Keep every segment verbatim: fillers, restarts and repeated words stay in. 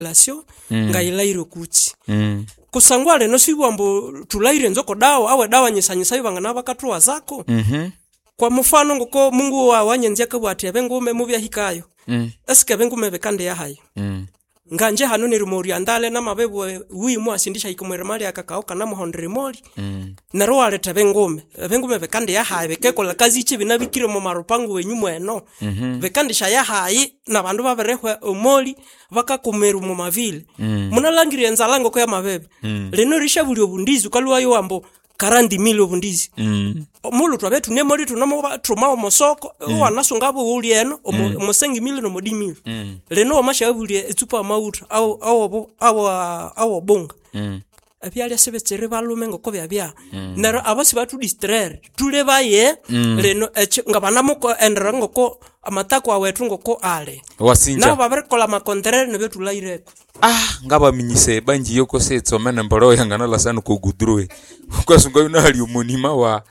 lasio mm. ngailairo kuchi mm. kusangwale no sibwambo tulaire nzoko dawa awe dawa nyisanyisa ibangana bakatwa zako mhm kwa mfano ngoko Mungu wa wanyenze kabwati abengume mubya hikayo mm. eske bengume bekande ya hayo mm. nganje hano ni rumori andale na mabebwe wi mu asindisha ikumwere mali akakao kana muhondere moli mm. na roale tabengume bengume bekande ya haye bekekola kazi ichi binabikire mu marupangu wenyu mweno mhm bekandisha ya hayi na bandu baberehwe omoli bakakumeru mu mavile mm. munalangire nzalango ko ya mabebe mm. leno risha buli obundizi kalwayo ambo karandi mili obundizi mm. mulu twabetu ne moli tunamo troma omosoko mm. wanasunga bo ulieno mm. omosengi mili no modi mili mm. leno amasha buli etupa mauta au au au au bonga mm. abyali asebetsere balume ngoko byabya mm. naro abasi batu distraire tule baye mm. leno ngabana muko endra ngoko amatako awetu ngoko ale wasinja na baberekola makontrere ne betulaireko ah ngaba minyise banji yoko setso mena mboro yangana lasana ko gudruwe kwasunga yuna hali umunima wa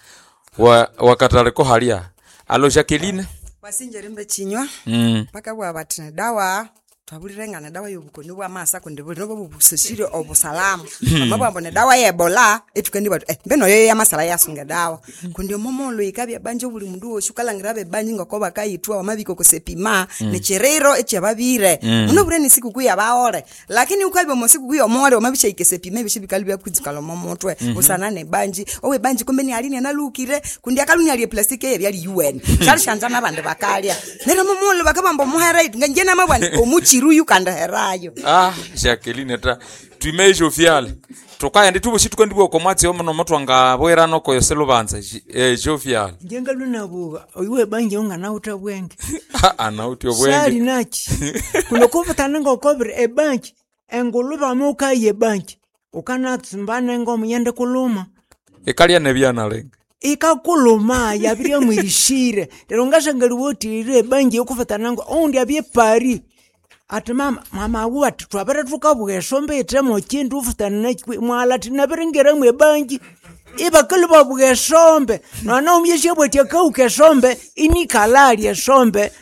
wa wakatale ko halia alo Jacqueline wasinja rimbe chinywa mm. paka bwa batina dawa twabuliranga na dawa yobukoni bwa masa ko ndibuli no busosire obusalama amabambo ne dawa yebola etukandi batu eh beno yo ya masala yasunga dawa kundi momolo ikabya banje buli mundu oshukalangira be banje ngoko bakayitwa wamabiko kusepima ne cherero ekyababire uno bure ni siku kuya baore lakini ukabya mo siku kuya omore wamabisha ikesepima bishibikalibya kuzikala momotwe usana ne banje owe banje kumbe ni alini analukire kundi akalunya ali plastic ye byali U N shali shanzana abande bakalya nero momolo bakabambo muhera ngene mabwani omuchi ruyu kanda herayo ah Jacqueline ta tuimejo jovial toka ndi tubo shitu ndi bwo mwatse yo no motwanga boera no ko yoselo banza eh jovial ngenga lunabuga oyiwe banje ungana utabwenge ah na utyo bwenge sali nachi kuno kufatana ngokobire e banki enguluba muka ye banki ukana tsimbana ngomu yende kuluma ekalia nebyana lenga ikakuluma yabire mwirishire lero ngashangali wotire banje yokufatana ngo ondi abye pari ati mama mama wati twabere tukabwe sombe etemo kindu ufutana mwala tinaberingera mwe banji iba kalba bwe sombe nana umyeshe bwe kauke sombe inikalali esombe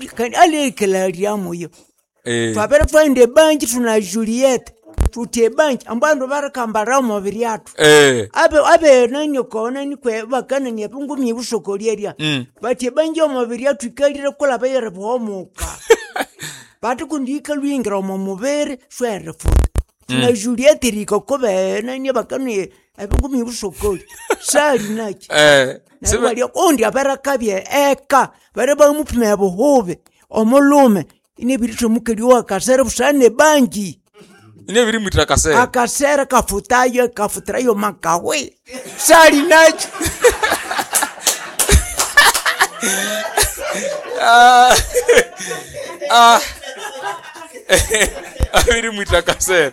ali kalali amoyo eh twabere twende banji tuna Juliet tutie banji ambando barakambara mu biriatu eh abe abe nanyo kona ni kwe bakana ni pungumi busokoliera mm. batie banji mu biriatu kalire kola bayere bomuka Patu kundika luingra mo mubere swere futa. Na Juliet riko kobe na ni bakani apungu mi busokoli. Sali nachi. Eh. Sema ali ondi abara kabye eka bare ba mupime bohobe omolume ine birito mukeli wa kasere busane banji. Ine biri mutira kasere. Akasere kafutayo kafutayo makawe. Sali nachi. Ah. Ah. Abiri mutakasera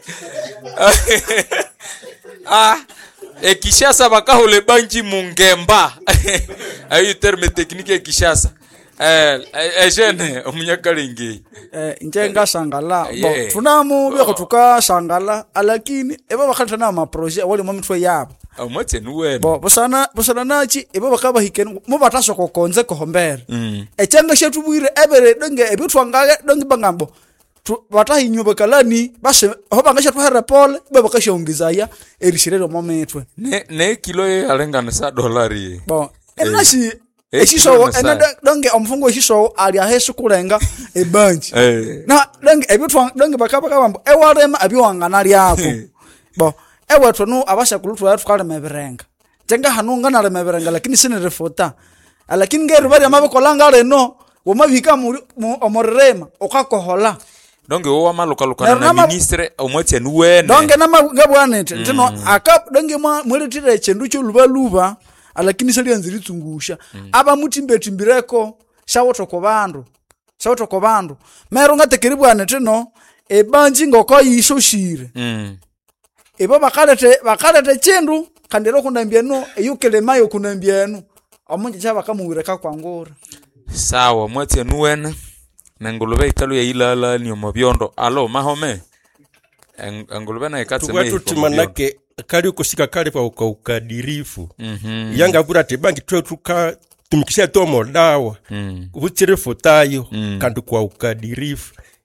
ah e Kishasa bakahole banji mungemba ayi terme technique Kishasa eh ejene omunyakalingi eh njenga shangala bo tunamu byo tuka shangala alakini eba bakhatana ama project wali mu mitwe yabo amwetse nuwena bo bosana bosana nachi eba bakaba hikene mu batasho ko konze ko hombere mm echenga shetu bwire ebere donge ebitwanga donge bangambo tu batahinyo bekalani bashe hoba ngasha tuhera pole baba kashongizaya erishirero mometwe ne ne kilo ye alengana sa dolari bo enashi eshiso enada donge omfungo eshiso ali ahesu kulenga ebanji na donge ebitwa donge bakaba kabambo ewarema abiwangana lyako bo ewetwe no abasha kulutwa yatukale meberenga jenga hanunga na meberenga lakini sine refota lakini ngeru bari amabekolanga reno womabika mu omorema okakohola donge wo amaluka luka na ministre omwetse nuwene donge na ngabwanete ntino aka donge mweretire chendu cyo luba luba alakini sali anziri tsungusha aba mutimbe timbireko shawoto ko bandu shawoto ko bandu mero ngatekeri bwanete no e banji ngoko yishoshire mm ebo bakalete bakalete chendu kandero kunambia no eyukele mayo kunambia no omunje chaba kamuwireka kwangora sawa mwetse nuwene nangulube ikalu ya ilala ni omobyondo alo mahome angulube na ikatse me tuwetu timanake kali ukushika kali pa ukadirifu mhm yanga vura tebangi tuka tumikisha tomo dawa mm vuchire fotayo mm. kandu kwa ukadirifu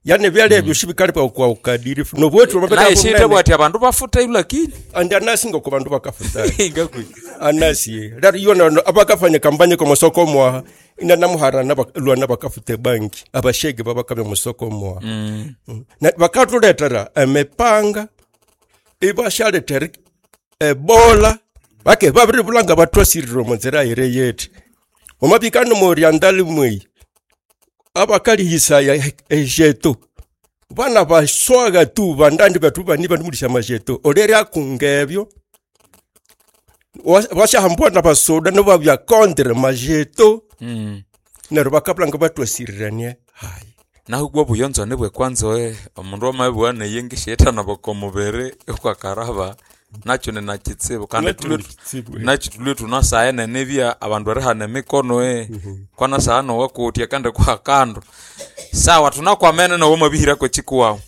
yani vyale bishibikali pa kwa ukadirifu no bwetu na ishite bwati abantu bafuta lakini andi anasi ngo kubantu bakafuta ingakwi anasi lari yona abakafanya kampanye ko masoko mwa ina namuhara nabalwa nabakafute banki abashege babakabe musoko mwa mm. mm. na bakatuletera emepanga ibashale teri ebola bake babiri bulanga batwasiriro munzira ire yeti omabikano moriandali mwe abakali hisaya ejeto bana baswaga tu bandandi batu bani bandulisha majeto orere akungebyo washa hambona basoda no babya contre majeto mm. nero bakaplanga batwasiriranie hai naho gwo buyonzo ne bwe kwanzo e omundu omabwa ne yengisheta nabakomubere kwa karaba nacho ne nakitsebo kandi tulu nacho tulu tunasaya ne nebya abandu arihane mikono e kwana sano wakutia kande kwa kando sawa tunakwamene no mabihira ko chikuwa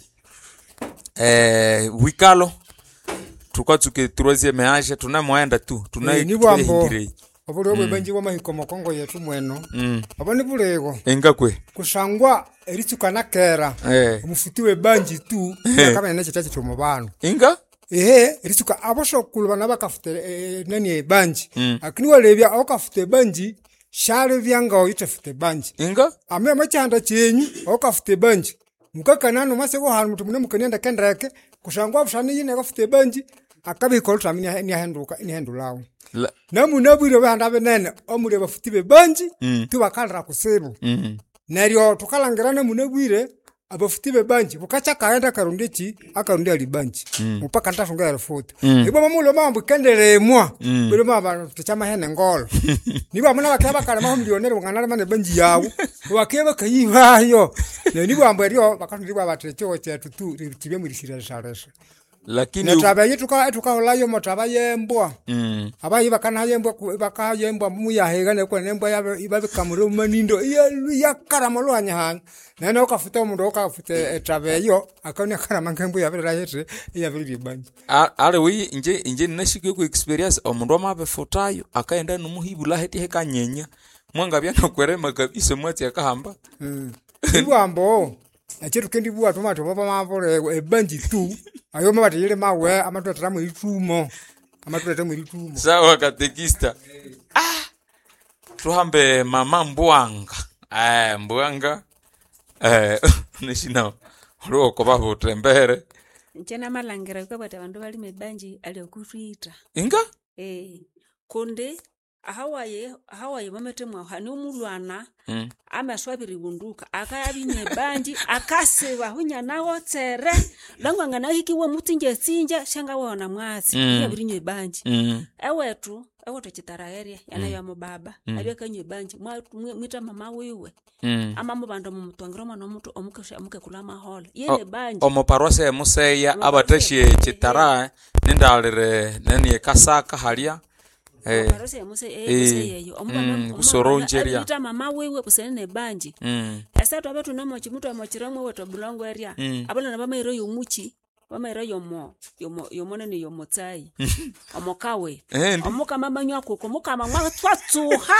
eh wikalo tukatsuke turozie measha tunamwenda tu tunai ni bwambo obule obwe banji wa mahiko mokongo yetu mweno mm. abone bulego engakwe kusangwa eritsuka nakera eh umufutiwe banji tu kama nene chitachi cyo mubano inga ehe eritsuka abosho kulubana bakafute e, nani banji mm. akini walebya okafute banji shale byanga oyitefute banji inga ame machanda chenyu okafute banji mukakanano masego hanu mutumune mukanenda kendeke kusangwa bushani yine okafute banji akabiko lutamini ni henduka ni hendulawo La... namu nabwire banda benene omure bafutibe banji mm. tubakalira kusibu mm. neryo tukalangirana munabwire abafutibe banji bukacha kaenda karundichi akarundi ali banji mm. mpaka ntafunga elfuta mm. ibo mamulo mambu kendelemwa mm. biro maba tuchama hene ngolo niba muna bakaba kala mahu milionere ngana mane banji yawo bakeba kayibayo ne nibo ambo eryo bakandi bwa batecho chetu tu tibe mulisira sharasha lakini netaba yituka tukaholayo motaba yembwa mm. abayi bakana yembwa bakayembwa muyahega ne kwa nembwa yabe ibabikamuro manindo ya karamolo anyahana nene okafuta omundu okafuta etabeyo akone karama nkembwa yabira yete yabiri banje ale wi inje inje nashike ku experience omundu amabefutayo akaenda numuhibula heti hekanyenya mwanga byana kwerema kabisa mwati akahamba mm. ibwambo achiru kendi bwa tomato baba mavore ebanji tu ayo mabati yele mawe amatu ataramu itumo amatu ataramu itumo sawa katekista ah tuhambe mama mbwanga eh mbwanga eh nishina ro ko babo trembere nchena malangira kwa bata bandu bali mebanji ali okufita inga eh konde ahawaye ahawaye mametemwa hani umulwana mm. amaswabiri bunduka akayabinye banji akaseba hunya nawo tsere langwanga nahikiwe mutinje tsinja shanga wona mwasi mm. yabirinye banji mm. ewetu ewetu chitara area yana mm. ya mubaba mm. aliyekanye banji mwita mama wiwe mm. ama mubando mumutwangira mwana omuntu omukesha amuke kula mahola yene banji omo parose museya abatashye chitara nindalire neni kasaka halia eh parose muse eh muse yeyo omubano kusoronjeria mwita mama wiwe kusene banji mm. asa twabetu namochi mutu amochiramwe wetu bulongo area mm. abana nabamairo yomuchi bamairo yomo yomo yomone ni yomotsai omokawe omoka mama nywako komoka mama twatsuha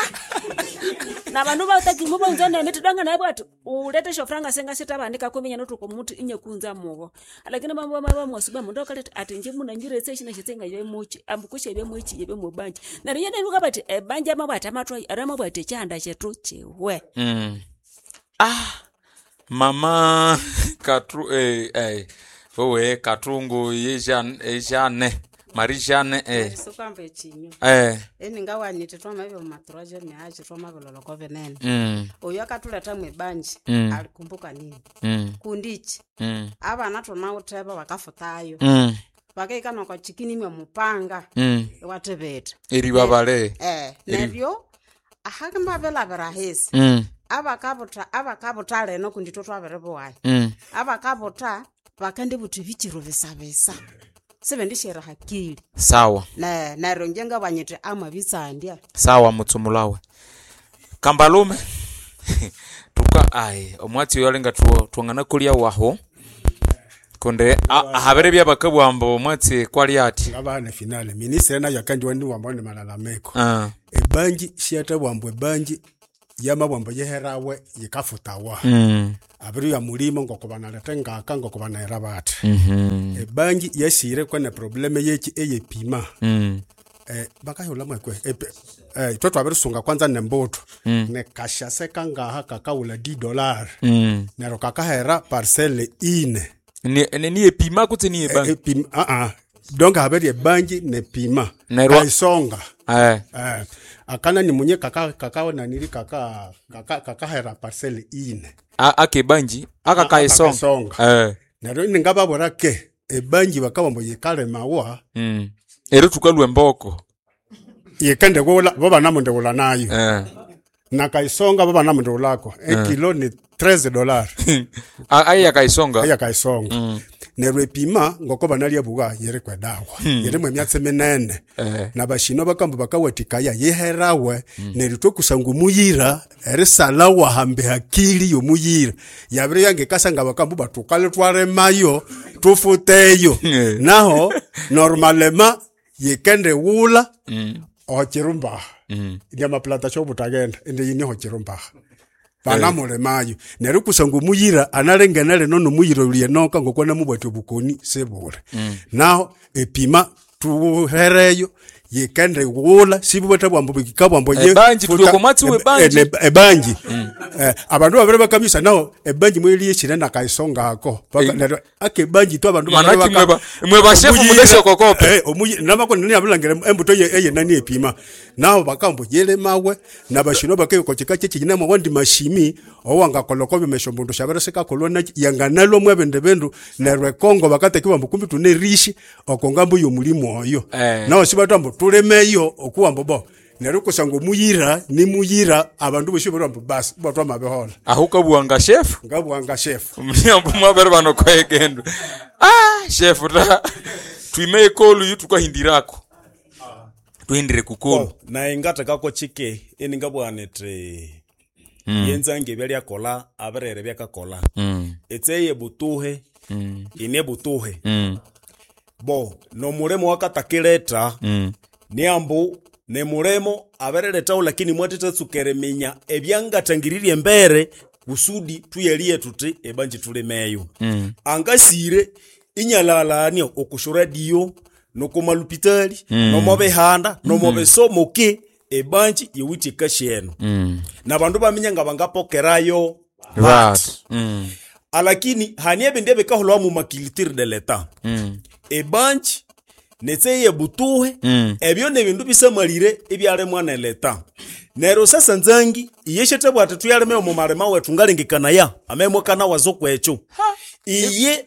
na bandu bataki mubonza na mitidanga na bwatu ulete shofranga senga sitabandika kumenya notuko mutu inyekunza mugo lakini mama mama mwasuba mundo kalete atenje muna njire seshi na shitsenga yo mochi ambukushe be mochi yebe mubanje na yene nuka bati e banja mabata matwa arama bwate chanda chetu chewe mm. ah mama katru eh eh owe katungu yejane ejane marijane eh sokambe chinyo eh eninga wanite twama byo matroje ne aje twama bololo ko venene mm oyo akatuleta mwe banji mm. alikumbuka nini mm. kundichi mm. abana tona uteba bakafutayo mm. bakaika no kwa chikini mwe mupanga mm. watebeta eri babale eh nebyo ahakamba bela berahesi mm. abakabuta abakabuta leno kundito twaberebo wayi mm. abakabuta bakande buti bichiro besabesa sebendishera hakili sawa na na ronjenga banyete amabitsandia sawa mutsumulawe kambalume tuka ai omwati yolenga tuo tuangana kulia waho konde habere bya bakabwambo omwati kwali ati abana finale ministre na yakandi wandi wambone malalameko ah ebanji shiata bwambo ebanji yama bwambo yeherawe yikafutawa mm. abiri ya mulimo ngokobana letenga aka ngokobana erabate mm-hmm. ebangi yesire kwene probleme yeki eyepima mm. eh bakayola mwekwe eh twatwa abirusunga kwanza nemboto mm. ne kashase kanga kakaula di dollar mm. nero kakahera parcelle ine ni ni, ni epima kuti ni ebangi e, epima a a donc habari ebangi ne pima Nerwa... kaisonga eh eh akana ni munye kaka kakao na nili kaka kaka kakahera parcelle ine a ake banji aka kaisonga eh nero ningaba borake ebangi bakabambo yekale mawa mm. ero tukalwe mboko yekende gola baba namunde gola nayo eh na kaisonga baba namunde golako e eh. kilo ni treize dollars aya kaisonga aya kaisonga mm. nerwe pima ngoko banalia buga yere kwa dawa hmm. yere mwe myatse menene eh. na bashino bakambu bakawatikaya yeherawe hmm. nerito kusangu muyira ere salawa hambe hakili yo muyira yabire yange kasanga bakambu batukale tware mayo tufuteyo naho normalement yekende wula mm. ochirumba mm. ndia maplata cho butagenda ende yini ochirumba bana mole mayo nero kusangu muyira analengenale nono muyira uliye noka ngokona mubwati bukoni sebure mm. naho epima tuhereyo yekende wula sibubata bwambo bikabwambo ye ebanji tuloko matsi webanji ebanji eh abantu babere bakabisa naho ebanji mweliye chine na kaisonga ako baka nero ake banji to abantu babere baka mwe bashefu mudesho kokope eh omuyi namako nani abulangere embuto ye eye nani epima naho bakambo yele mawe na bashino bakayo kochika chechi nyina wandi mashimi owanga kolokobe meshombondo shabere seka kolona yanganalo mwebende bendu nerwe Kongo bakate kiwa mbukumbi tune rishi okongambo yo mulimo oyo eh. naho sibatambo tulemeyo okuwambo bo nero kusango muyira ni muyira abantu bishobora mbu bas batwa mabehola ahuka buanga chef ngabuanga chef mnyambo mwabere bano kwegendo ah chef ta tuime kolu yutu kwa hindirako tuindire kukulu oh, na ingata kako chike eninga bwanete mm. yenza ngebeli akola aberere byakakola mm. etseye butuhe mm. ine butuhe mm. bo no muremo wakatakireta mm. ni ambu ne muremo aberere tau lakini mwatete tsukeremenya ebyangatangiririe mbere kusudi tuyelie tuti ebanji tulemeyo mm. angasire inyalalani okushura dio no komalupitali mm. no mobehanda no mobesomoke ebanji yewiti kasheno mm. na bandu bamenya ngabangapokerayo vat mm. alakini haniebe ndebe kaholo mu makilitir de l'etat mm. ebanji netseye butuhe mm. ebyo nebindu bisamalire ebyale mwana l'etat nero sasa nzangi iyeshete bwate tuyale meyo mu marema wetu ngalengekana ya amemwe kana wazo kwecho iye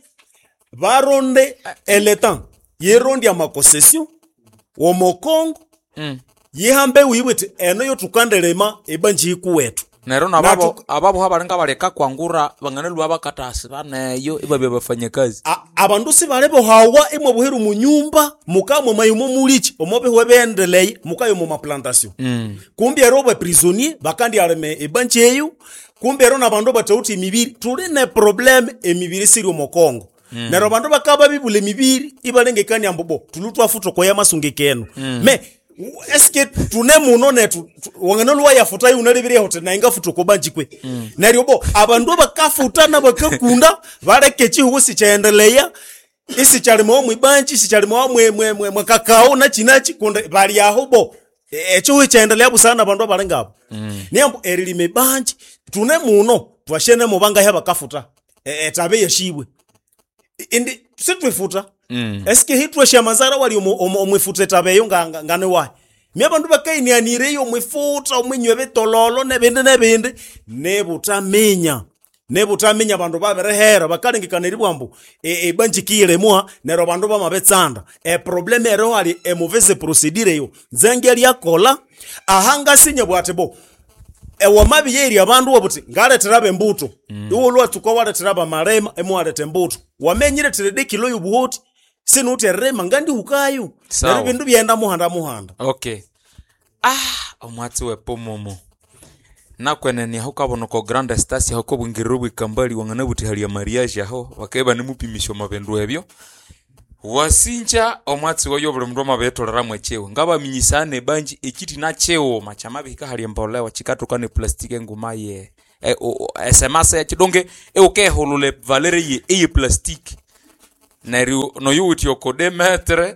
baronde l'etat yerondi amakosesio wo mokongo mm. yihambe wiwete eno yo tukandelema ebanji ikuwetu nero nababo Natu... ababo habarenga baleka kwangura banganelwa bakatasi baneyo ibabe bafanye kazi abantu sibalebo hawa imwe buheru mu nyumba mukamo mayumo mulichi omobe hwebendeleye mukayo mu maplantation mm. kumbi erobe prisonnier bakandi areme ebanji eyo kumbi ero nabandu batauti emibiri tuli ne problem emibiri siri mu Kongo mm. nero bandu bakaba bibule emibiri ibalengekani ambobo tulutwa futo koya masungekeno mm. me eske tune muno netu wanganolwa yafuta yunalibire hote na inga futo kobanji kwe mm. neryobo abandu bakafuta na bakakunda bareke chihugo sichaendeleya isi charimo mwibanji isi charimo mwe mwe mwe makakao na chinachi kunda bali yahobo echo chaendelea busana abandu balengabo mm. niambo erilime banji tune muno twashene mubanga haba kafuta etabe yashibwe indi sitwefuta mm. eske hitwe shamazara wali omwefuta etabe nganga ngane wa mye bandu bakaini anire yo mwefuta omwenywe betololo nebende nebende nebutamenya nebutamenya bandu baberehera bakalengekana libwambo e, e banjikire mwa nero bandu bamabetsanda e probleme ero ali e mauvaise procédure yo nzenge ali akola ahanga sinye bwatebo ewa mabi yeri abandu wabuti ngaletera bembuto mm. iwo lwa tuko waletera ba marema emu walete mbuto wamenyire terede kilo yubuhoti sinuti rema ngandi hukayo nero bindu byenda muhanda muhanda okay ah omwatsi wepomomo nakwene ni hukabona ko grande station hako bungirubwi kambali wangana buti hali ya mariage aho bakeba ni mupimisho mabendu ebyo wasinja omwatsi wa yobule mndu mabetolera mwechewe ngaba minyisane banji ekiti na cheo machama bika hali mbolewa chikatuka ne plastike nguma ye e S M S ya chidonge e oke holule valere ye e plastike na no yuti okode metre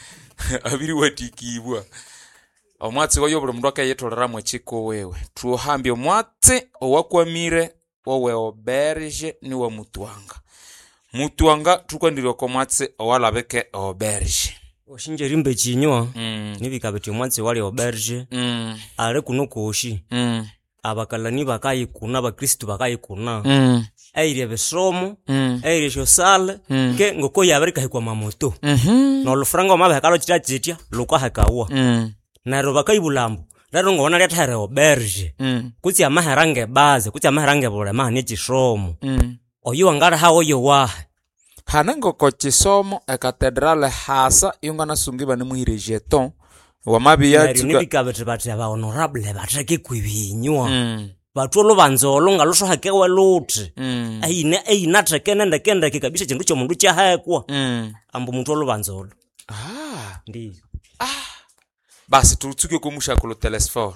abiri watikibwa omwatsi wa yobule mndu akayetolera mwechiko wewe tuhambi omwatsi owakwamire wowe oberge ni wa mutwanga mutwanga tukandiro ko mwatsi owalabeke oberge oshinje rimbe chinywa mm. nibikabeti omwatsi wali oberge mm. ale kuno koshi mm. abakalani bakayi kuna bakristo bakayi kuna mm. eire besomo mm. eire shosale mm. ke ngoko yaberika hikwa mamoto mhm no lufranga mabe hakalo chitachitya luka hakawa mm. na robakayi bulambo lero ngona lyathare oberge mm. kutsi amaharange baze kutsi amaharange bole mahane chisomo mm. oyo angara hawo yo wa hanango ko chisomo e cathedrale hasa yongana sungiba ne muhire jeton wa mabiya tuka ni bikabete batya ba honorable batreke kwibinywa mm. batolo banzolo ngalusho hakewe luthi mm. ayine ayina trekene ndekende kikabisha chindu cho mundu cha haekwa mm. ambu mutolo banzolo ah ndi ah basi tutsuke kumusha kulo telesfor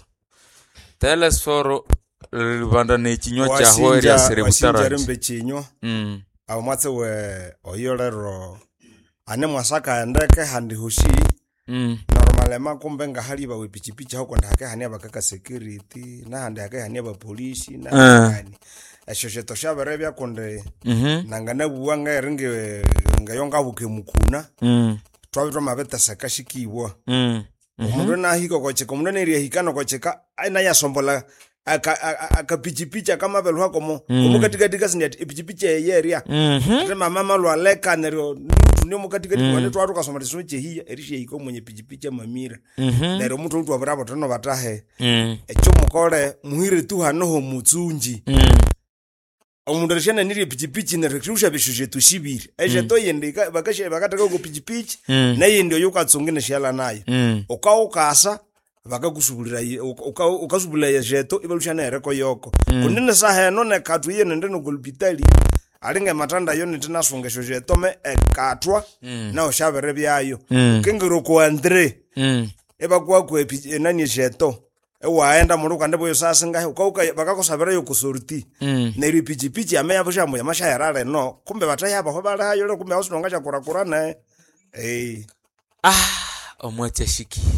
telesfor libanda ne chinywa cha hori ya serebutara wasinja chinywa mm awo mwatse we oyolero ane mwasaka ndeke handi hushi mm normale makumbe nga hali ba wepichipicha huko ndake hania bakaka security na handi hake hania ba police na uh. hani esho toshabere bya konde mhm nangana buwanga eringe ngayonga buke mukuna mm twabitwa mabeta sakashikibwa mm umuntu na hiko kocheka umuntu neriya hikano kocheka aina ya sombola aka aka pichipicha kama velo hako mo mm. katika katika sinet pichipicha yeria mhm sema mama lo aleka nero ni mo katika katika wane twatu kasoma tisoche hii erishe iko mwenye pichipicha mamira nero mtu mtu abrabo tono batahe mm. echo mukore muhire tu hano ho mutsunji mm. omuntu rishana niri pichipichi nero kirusha bishuje tushibiri eje mm. to yende bakashe bakataka go pichipichi mm. na yende yokatsungine shala nayo mm. okaukasa bakakusubulira ukasubulira yejeto ibalushana ereko yoko mm. kunene sahe none katu yene ndeno golpitali alinge matanda yone tena sungesho jeto me ekatwa mm. na oshabere byayo mm. kengero ko Andre mm. eba kwa ku nani jeto ewaenda muruka ndebo yosasinga ukauka bakakosabera yo kusorti mm. na iri pichipichi ameya bushambo yamashayarale no kumbe bataya aba hobala yo kumbe ausonga cha kurakura na eh ah omwache shikire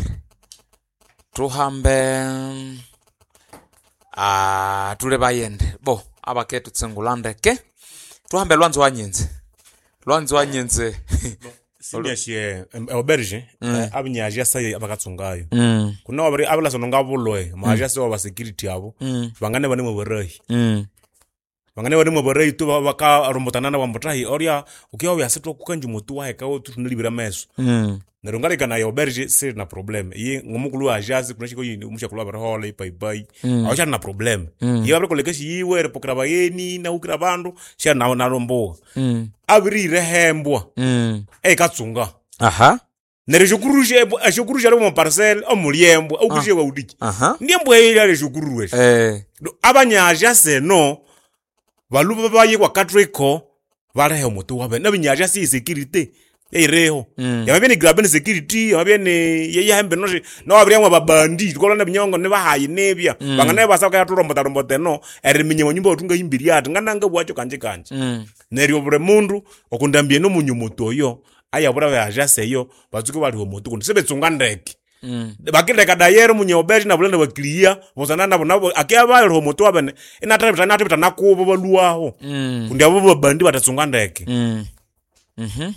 tuhambe ah tule bayende bo abaketu tsengulande tuhambe lwanzo wanyenze lwanzo wanyenze Sinyashie oberge abinyaje sai abakatsungayo mm. kuna wabari abala sononga bulwe maja se wa security abo mm. bangane bane mu barahi mm. bangane bane mu barahi tu baka rombotana na bambotahi oria ukiwa yasitwa kukanju mutu wa heka otu tunalibira meso mm. nerongale kana yo berge c'est na problem yi ngomukulu ajazi kuna shiko yindi umushakulu abarahole pai pai mm. acha na problem mm. yi abre kolekesi yiwe repokra bayeni na ukira bandu sha na na rombo mm. abri rehembwa mm. e katsunga aha nerejuruje ashuruje mu parcel omuliembo okuje wa udiki ndiembo ile rejuruje eh abanyaja se no baluba baye kwa katriko barehe omutu wabe nabinyaja si security eireho mm. yabene grabene security yabene yeye hembe no no abriamwa babandi kolona binyongo ne bahaye nebya mm. bangane basaka yaturombo rombote no eriminye wonyumba otunga imbiri ati ngananga bwacho kanje kanje mm. neryo bure mundu okundambie no munyumuto oyo aya bura bajase yo bazuke bali omutu kundi sebetsunga ndeke mm. bakile kadayero munyobeti na bulende bakliya bozana nabo nabo akya ro omutu abene inatara bitana bitana nakubo baluaho mm. kundi abo babandi batatsunga ndeke mm. mhm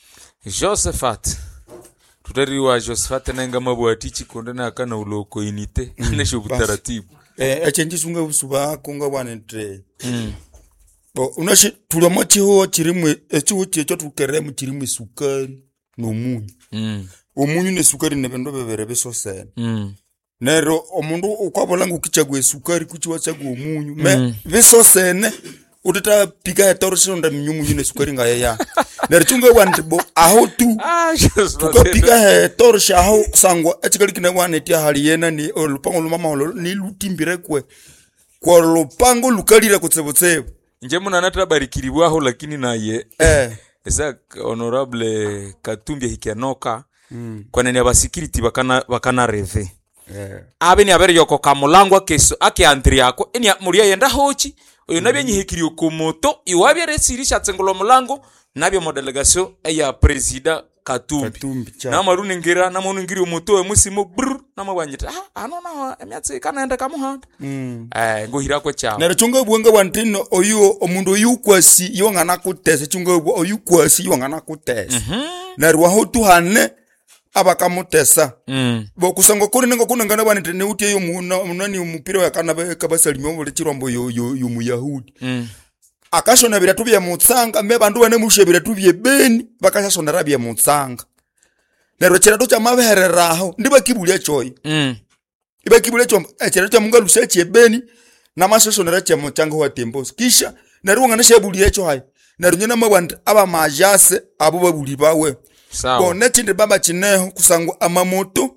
Josephat tutariwa Josephat nenga mabwati chikonde na kana uloko inite nesho butaratibu eh achenji sunga usuba konga bwanente mm bo unashi tulomochi ho chirimwe echiwo checho tukere mu chirimwe sukari no munyu mm omunyu ne sukari ne bendo bebere besosene mm nero omundu ukwabola ngukichagwe sukari kuchiwa chagwe omunyu me mm. besosene utata pika torso nda mnyumu yune sukari nga ya nerchunga wantibo aho tu tuko pika he torso aho sangwa etikali kina waneti hali yena ni olupango lumama holo ni lutimbire kwe kwa lupango lukalira kutsebotsebo nje muna natra barikiribwa aho lakini naye eh esa honorable Katumbi hikenoka Mm. kwenene abasikiriti bakana bakana reve Yeah. abe ni abere yoko kamulango akeso ake antri yako eni mulia yenda hochi oyo nabye nyihikirio kumoto iwabye resirisha tsengolo mulango nabye mo delegation ya president Katumbi, Katumbi na maruni ngira na monu ngiri umuto musimo brr na mabanyita ah anona emyatse kanaenda kamuhanda Mm. eh ngohira ko cha Nero chunga bwanga wantino oyu omundu oyu kwasi yongana kutese chunga bwa oyu kwasi yongana kutese. Mhm. Nero wa hotu hane abakamutesa. Mm. Bo kusango kuri ngo kunangana banite ne utie yo muna munani umupira wa kana kabasalimo bole chirombo yo yo yo muyahudi. Mm. Akashona biratu bya mutsanga me bandu bane mushe biratu bye beni bakashashona rabya mutsanga. Nero chiratu cha mabereraho ndiba kibulia choyi. Mm. Iba kibulia cho chiratu cha munga luseche beni na mashashona cha mutsanga wa tembos. Kisha nero ngana shebulia cho hai. Nero nyina mabanda aba majase abo babuli bawe. Sawa. Bona chinde baba chineho kusangu amamoto.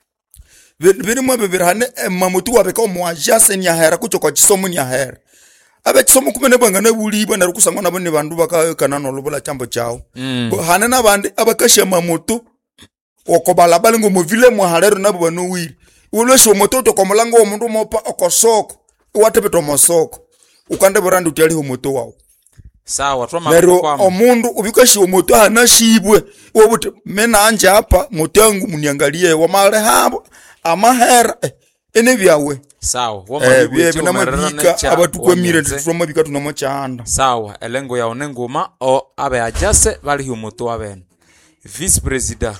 Biri mwa bibirane amamoto wabeka mwajase ni ahera kucho kwa chisomo ni ahera. Abe chisomo kumene bangana buliba na rukusangwa nabo ne bandu baka kanano lobola chambo chao. Mm. Bo hanana bandi abakashe amamoto okobala balingo mu vile mwa halero nabo bano wili. Ulwesho moto to komulango omundu mopa okosoko. Watebeto mosoko. Ukande borandi utali homoto wao. Sawa twa Nero omundu ubikashi omoto hanashibwe obuti mena anje hapa motangu muniangalie wa mare habo amahera eh, ene byawe sawa wa mabika eh, bina mabika abatukwemire twa mabika tunamochanda sawa elengo ya onengoma o abe ajase bali humoto aben vice president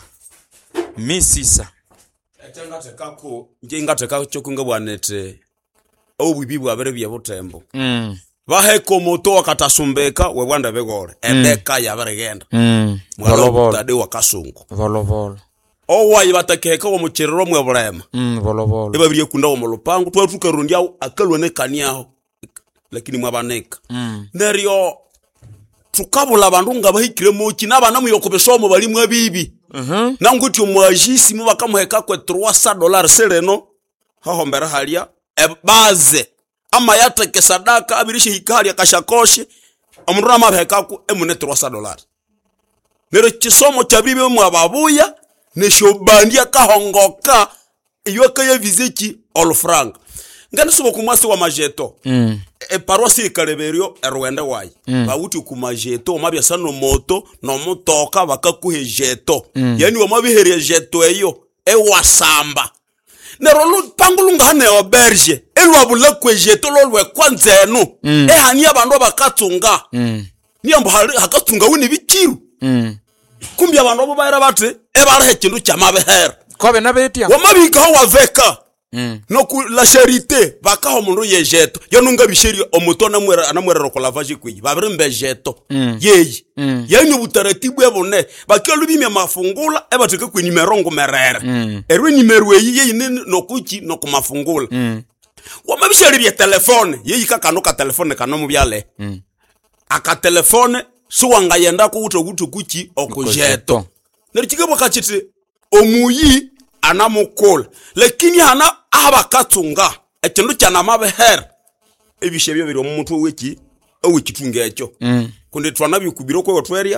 misisa etanga tekako njenga tekako chokunga bwanete obubibi bwabere bya butembo. Mm. Baheko moto wakatasumbeka webwanda begore endeka mm. yabaregenda mm. volobolo tade wakasungu volobolo owa yibatakeka wo mucherero mwe burema mm volobolo ebabiriye kunda wo mulupangu twatuka rundi aho akalwane kaniaho lakini mwabaneka mm. nerio tukabula bandu ngabahikire moki nabana mu yokobesomo bali mwa bibi mhm uh-huh. nanguti omwajisi mu bakamuheka kwe trois cents dollars sereno haho mbere halia ebaze ama yateke sadaka abirishe hikali akashakoshe amuruna mabhekaku emune trois cents dollars nero chisomo cha bibi mu ababuya ne shobandia kahongoka iyo kaye viziki all franc ngani subo kumwasi wa majeto mm. e paroisi kaleberio erwende wayi mm. bawuti ku majeto mabya sano moto no mutoka bakakuhe jeto mm. yani wa mabihere jeto eyo e wasamba nero lu pangulunga hane oberge elwa bulakwe jeto lolwe kwanzeno mm. e hani abantu bakatsunga mm. niyambo hakatsunga wini bikiru mm. kumbi abantu abo bayira bati e barahe kindu kyamabehera kobe nabetia wa mabika wa veka mm. no ku la charité bakaho mundu ye jeto yonunga bisheri omuto na mwera na mwera ko lavage kwi babiri mbe jeto mm. yeyi mm. yani butaratibu ebone bakelu bimya mafungula ebateke ku numero ngo merere mm. erwe numero eyi yeyi no kuki no ku mafungula mm. wa mabisheri bya telefone yeyi kakano ka telefone kanomu byale mm. aka telefone so wanga yenda ko uto gutu kuki okujeto nerikigebo kachiti omuyi anamukola lakini hana abakatsunga ekindu cyana mabeher ebishe byo biri omuntu weki owekitunga ekyo mm. kunde twana bikubiro ko otweria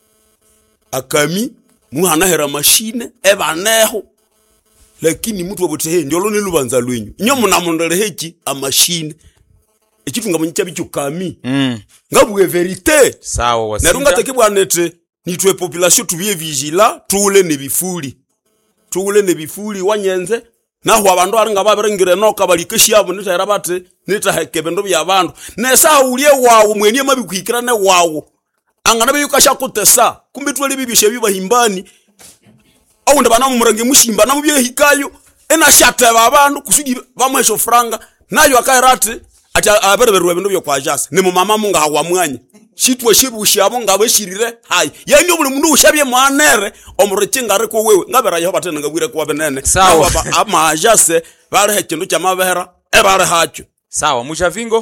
akami muhana hera machine ebaneho lakini mtu obotehe ndolo ne lubanza lwenyu nyo munamondere heki a machine ekitunga munyicha bicyukami mm. ngabwe verite sawa wasinda nerunga tekibwanete nitwe population tubiye vigila tule ne bifuli tule ne bifuli wanyenze naho abantu aringa babirengire noka balikeshi yabo nitera bate nitahekebe ndo byabantu nesa uliye wawo mweni mabikwikirane wawo angana beyukasha kutesa kumbe twali bibishe bibahimbani au ndabana mu murange mushimba namubye hikayo ena shate babantu kusudi bamwesho franga nayo akairate ati abereberwe bino byo kwa jase ni mu mama munga hawa mwanya shitwe shibushi abo ngabeshirire hayi yani obuli mundu ushabye mwanere omurekinga ko wewe ngabera yo batene ngabwire ko benene sawa ama ajase bare hekindu cyamabehera e bare hacho sawa mujavingo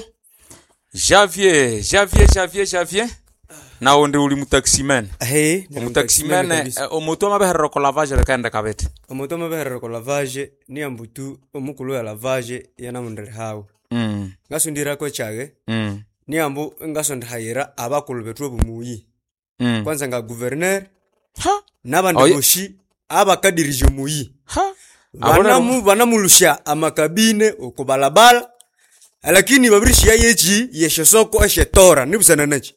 Javier Javier Javier Javier na onde uli mutaximen eh mutaximen omoto mabehera ko lavage rekanda kabete omoto mabehera ko lavage ni ambutu omukulu ya lavage yana mundere hawo mm ngasundira ko chage mm ni ambu ngasonda hayira abakulu betwe bumuyi mm. kwanza nga governor n'abandi boshi abakadirije muyi banamu banamulusha amakabine okubalabala lakini babirishia yeji yeshosoko eshetora nibusana nachi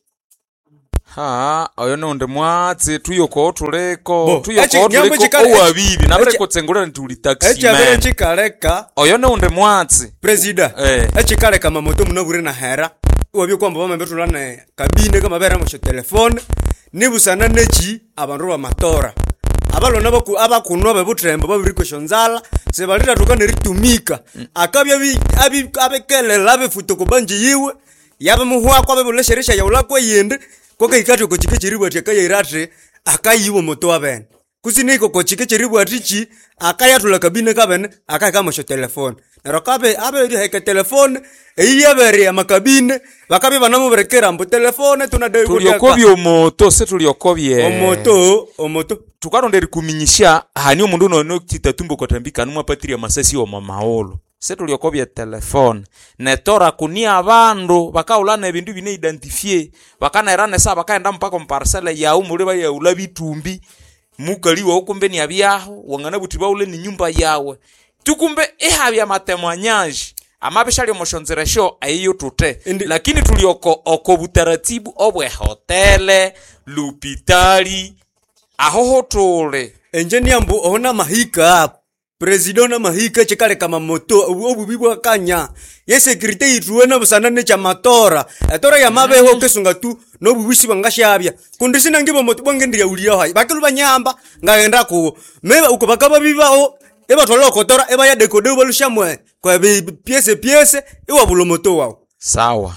ha oyo nonde mwatse tuyoko otuleko tuyoko otuleko owabibi nabere kotsengura ntuli taxi echa bere chikaleka oyo nonde mwatse president eh echikaleka mamoto munabure na hera wabyo kwamba bamembe tulane kabine kama bera musho telefone nibusana nechi abandu ba matora abalona baku abakunwa bebutrembo babirikoshonzala sebalira tukane ritumika akabya bi abi abekele labe futo kubanje yiwe yabe muhwa kwa bebulesheresha ya ulako yende koka ikati ko chikechiribwa tekaya iratre akayiwo moto aben kusiniko ko chikechiribwa tichi akayatula kabine kabene akaka musho telefone nero kabe abe heke telefone eyebere ya makabine bakabe banamuberekera mbo telefone tunadai tuliyokobye omoto se tuliyokobye omoto omoto tukarondera kuminyisha hani omundu nono kitatumbo kotambika numwa patria masasi wa mamaolo se tuliyokobye telefone netora kunia abandu bakaulana ebindu bine identifie bakana erane sa bakaenda mpaka mparcela ya umule ba ya ulabitumbi mukaliwa okumbeni abyaho wangana butiba ule ni nyumba yawe tukumbe ehabya matemwanyaji amabishali omoshonzeresho ayiyo tute Indi. Lakini tulioko oko butaratibu obwe hotele lupitali aho hotole engineer mbu ona mahika president na mahika chikale kama moto obubibwa kanya ye security ituwena busana ne cha matora atora ya mabeho mm. kesunga tu no bubisi bangashabya kundisina ngibo moto bwangendira uliyo hayi bakilu banyamba ngaenda ko meba uko bakaba bibao eba tolo kotora eba ya dekode balushamwe kwa piese piese iwa bulomoto wao sawa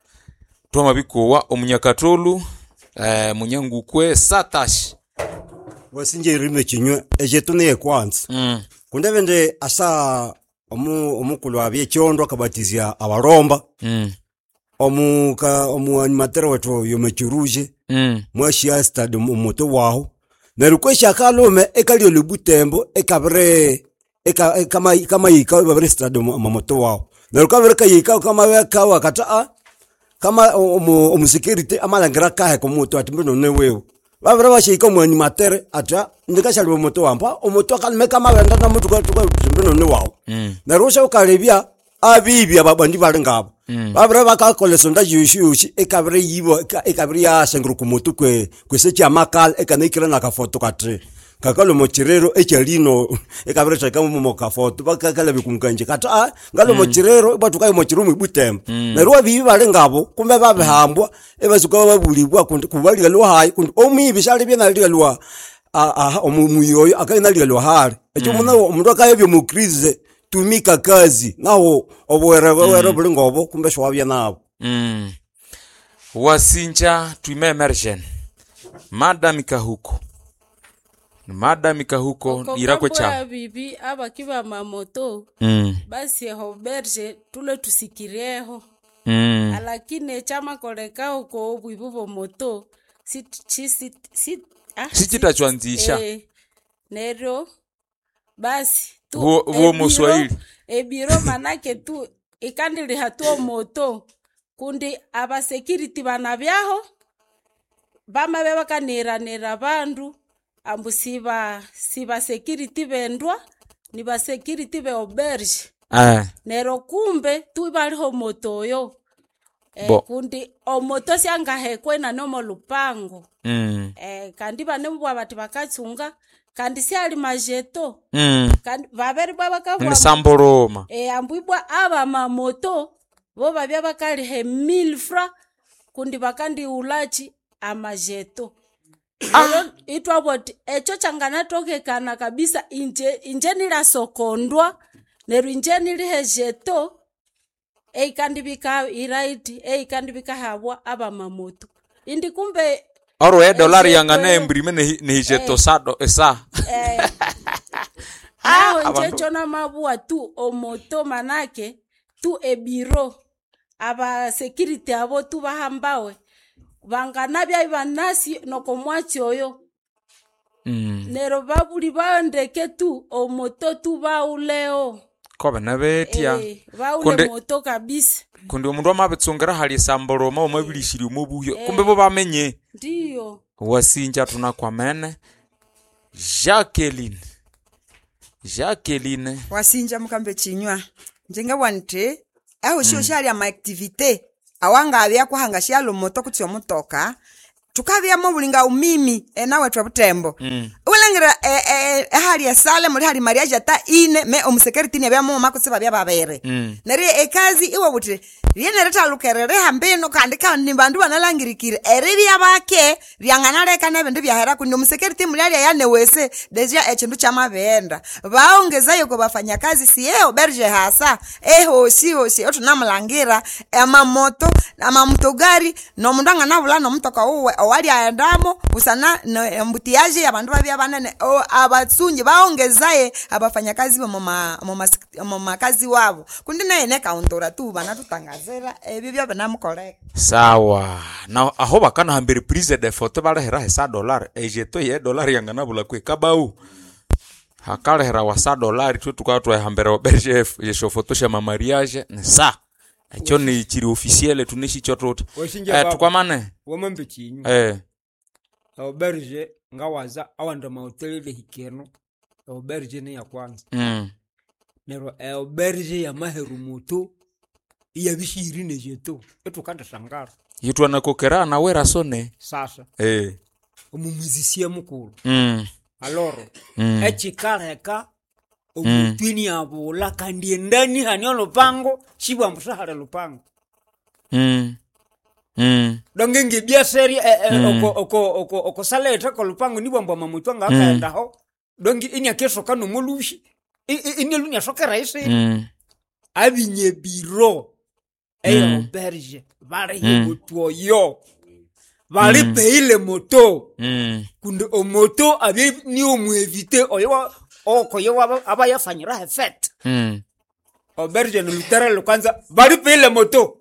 toma bikowa omunyakatolu eh munyangukwe satash wasinje rime chinywe ejetune ekwanza mm. kundevende asa omu omukulu abye chondo akabatizia abaromba mm. omuka omu animatero wetu yomechuruje mm. mwashi stade moto wao nerukwesha kalume ekali olubutembo ekabre eka kama kama yika babre stade moto wao nerukavere kayika kama weka wakata kama omu security amalangira kahe komuto atimbino newewe babere bashika mu animateur ata ndikashali moto wamba omoto kalme kama wenda na mutu kwa atimbino ne wao mm. nerusha ukalebya abibi ababandi balengabo mm. babere bakakolesonda yushushi ekabre yibo ekabre ya sengru kumoto kwe kwesecha makal ekanekira na ka foto katre kakalo mochirero echalino ekabre chaka mu ka foto bakakala bikunkanje kata ah ngalo mm. mochirero batukaye mochirumu ibutembo mm. nerwa bibi balengabo kumbe babe hambwa ebasuka babulibwa kubali lo hayi omibi shali bya nali lo ah ah omuyoyo akayina lo hali echo muna omuntu akayebyo mu crise tumika kazi nawo obwera wera bulingobo kumbe shwabya nabo mm wasinja tuime emergen madam kahuko madam kahuko irako cha bibi abakiba mamoto mm. basi hoberge tule tusikireho mm. lakini chama koleka uko bwibubo moto sit sit sit ah sitita chwanzisha eh, nero basi tu huo muswahili ebiro manake tu ikandili hatuo moto kundi aba security banabyaho bama beba kanira nera bandu ambu siba siba security bendwa ni ba security be auberge ah nero kumbe tu baliho moto yo eh, kundi omoto syanga hekwena nomo lupango mm. eh kandi banembwa bati bakatsunga kandi siali majeto mm. kandi baberi baba kavwa ni samboroma eh ambibwa aba mamoto bo babya bakali he mille francs kundi bakandi ulachi amajeto ah. Itwa bot echo changana toke kana kabisa inje injeni la sokondwa neru injeni li jeto e kandi bika iraiti e kandi bika habwa aba mamoto indi kumbe oro e dollar yangane mbrime ne ne jeto sado esa eh ah nje chona mabua tu omoto manake tu ebiro aba security abo tu bahambawe bangana bya ibanasi noko mwachi oyo mm. nero babuli bandeke tu omoto tu bauleo kobe nabetia eh, baule moto kabisa kundi omundu amabetsongera hali samboroma omabilishiri omubuyo eh, kumbe bo bamenye ndio wasinja tunakwamene Jacqueline Jacqueline wasinja mukambe chinywa njenga wante aho sho shali ama activite awanga abya kuhanga shalo moto kutyo mutoka tukabya mu bulinga umimi enawe twabutembo mm. ulengira eh, eh, hali ya sale muri hali mariage ata ine me omusekeriti ne bya mu makutsiba bya babere mm. nari ekazi iwe buti yene reta lukerere hambeno kandi kandi bandu banalangirikire erebi abake byangana leka ne bindu byahera kundi omusekeriti muri hali ya newese deja echindu cha mabenda baongeza yuko bafanya kazi sieo berge hasa eho si hosi otunamulangira ama moto ama mutogari no mundanga nabula no mutoka uwe owali aendamo usana mbutiaje abantu babya banene abatsunji baongezaye abafanyakazi bo mama mama kazi wabo kundi naye ne kauntora tu bana tutangazera ebyo banamukore sawa na aho bakana hambere prise de photo barehera hesa dollar ejeto ye dollar yangana bula kwe kabau hakalehera wasa dollar tu tukatwa hambere oberge yesho photo sha mariage ne sa echo ni chiri officiel tunishi chotot eh tukwamane womembe chinyu eh oberge ngawaza awanda mahoteli de hikeno oberge ne ya kwanza mm nero oberge ya maheru moto iya bishiri ne jeto etukanda sangara yitwa nakokera na wera sone sasa eh omumuzisia mukuru mm aloro mm. echikareka omutwini mm. abula kandi ndani hanyo lupango shibwa msahara lupango mm mm dongenge bia seri eh, eh, mm. oko oko oko oko saleta ko lupango ni bwambwa mamutwanga mm. akaenda ho dongi inya keso kanu mulushi ini lunya sokera ise mm. abinye biro eyo mm. berge bare mm. moto yo bari mm. peile moto mm. kunde o moto abi ni o mu eviter oyo oko yo aba yafanyira effect mm. o berge no literal kwanza bari peile moto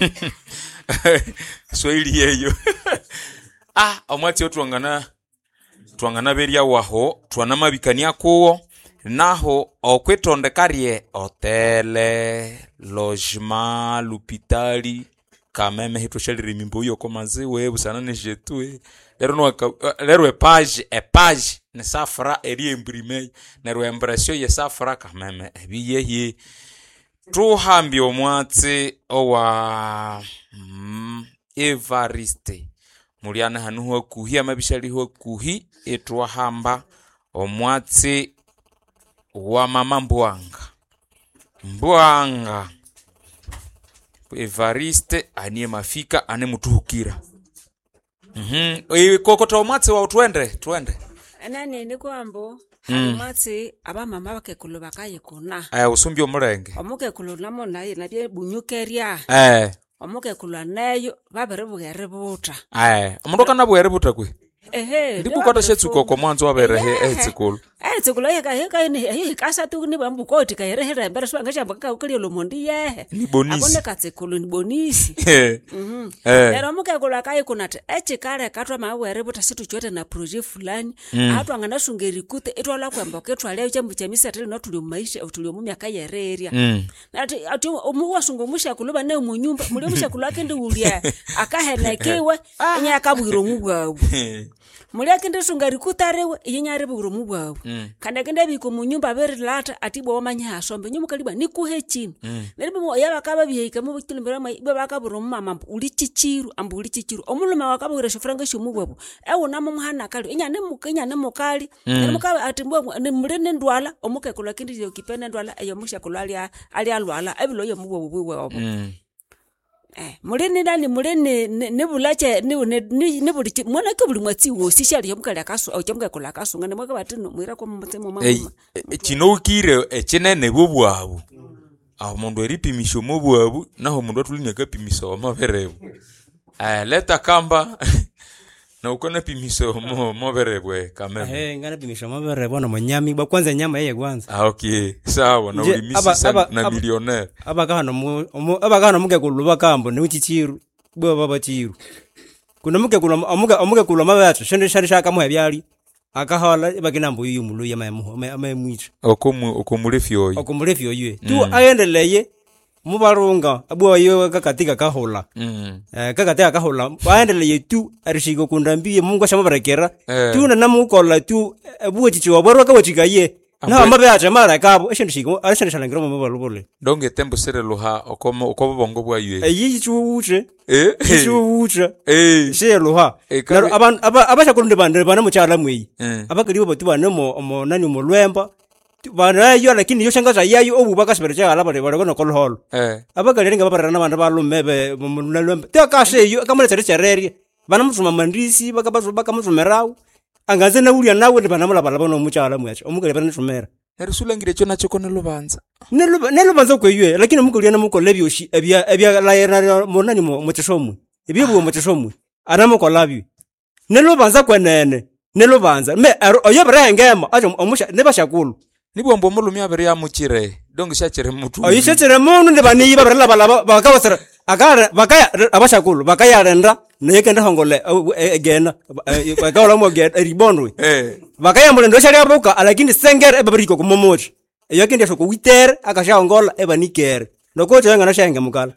Swahili yeyo ah omwati otwangana twangana beria waho twanamabikania kuwo naho okwitondekarie hotele logement l'hôpital kameme hito shalire mimbo yo komaze we busana ne jetue lero no lero page e page ne safra eri imprime ne ro impression ye safra kameme ebiye ye tuhambye omwatsi owa mm, Evariste muliana hanu ho kuhi amabishali ho kuhi etwa hamba omwatsi wa mama Mbwanga Mbwanga Evariste anie mafika ane mutuhukira mhm mm kokota omwatsi wa utwende twende anane ni kwambo Hamati aba mama bakekulu bakaye kuna aya usumbi omurenge omukekulu namo naye nabye bunyukeria eh omukekulu nayo babere bugere buta eh omundu kana bugere buta kwe ehe ndiku kwata shetsuko ko mwanzo wabere he etsikulu eh tsikulu yeka yeka ni hi kasa tu ni bambu koti ka yere hera mbere swanga chamba ka ukali lo mondi ye ni bonisi abone ka tsikulu ni bonisi mhm eh lero mukekulu akaye kuna te echikare katwa mawere buta situ chote na project fulani atu angana shungeri kute etwala kwamba ketwa leo chambu chamisa tele no tuli maisha utuli mu myaka yere area ati ati omuwa sungu musha kuluba ne mu nyumba muri musha kulake ndi ulia akahenekewe nya akabwiro mubwabu muri akende shungari kutarewe yinyare bwiro mubwabu kanda kende biko mu nyumba bere lata atibo wamanya asombe nyumu kaliba nikuhe chini nerebe mo yaba kaba bihika mu bitulimbera mai baba kaburo mama uli chichiru ambu uli chichiru omuluma wakabwira shofranga shumubwabu ewo namo muhana kali inyane mukenya ne mukali nermuka atimbwa ne murene ndwala omukekula kindi yo kipene ndwala eyo musha kulalia ali alwala ebilo yo mubwabu bwe wabo eh murene ndani murene ne bulache ne ne buli mwana ke buli mwatsi wo sishali yomukali akasu au chamka kula akasu ngane mwaka batino mwira kwa mutemo mama kinokire ekinene bobwabu aho mundu eripimisho mubwabu naho mundu atulinya kapimiso amaberebu eh leta kamba na ukona pimiso mo moberebwe kameme eh ngana pimisho moberebwe na manyami bwa kwanza nyama yeye kwanza ah okay sawa na ulimisi sana na millionaire abagana mu abagana muke kuluba kambo ne uchichiru bwa baba chiru kuna muke kula amuke amuke kula mabato shende shari shaka mu ebyali akahala bakinambo yuyu mulu yama mu ama mwitha okomu okomulefyo okomulefyo yue tu ayendeleye mubarunga abwa yo kakatika kahola Mm. eh kakatika kahola baendele yetu arishiko kundambie Mungu ashamubarekera Eh. tu na namukola tu abwa chicho barwa ka wachikaye na amabe acha mara kabo eshendishiko arishandishalangira mu balubole donge tembo sere luha okomo okobo bongo bwa yue eyi chuuche eh chuuche eh she luha Eh, kabe- abantu abasha kulunde bande bana muchala mwi Eh. abakalibo batu bana mo mo nani mo lwemba bana yo lakini yo shangaza yayo obu bakasibere cha alaba de bana kolhol eh abakali nga babarana bana balumebe mo lwemba te akashe yo kamale tsere tsere bana mutuma mandisi bakabazo bakamutumerau angaze na uli nawe de bana mulabala bana muchala mwacho omukali bana tumera erisulangire cyo nacho kone lubanza nelo nelo banza kweywe lakini omukali na mukola byoshi ebya ebya la mo nani mo muteshomwe ebyo bwo muteshomwe anamo kolabyo nelo banza kwenene nelo banza me oyo brengema ajo omusha nebashakulu nibombo mulumi abere ya muchire donge shachere mutu oyo shachere munu ne bani ba barela bala bakawasara akara bakaya abashakulu bakaya renda nekenda hongole egena bakawala mo get ribonwe eh bakaya mo ndo shari abuka lakini sengere ebabriko kumomochi eyo kende shoko witere akasha ongola ebanikere nokocho yanga na shenge mukala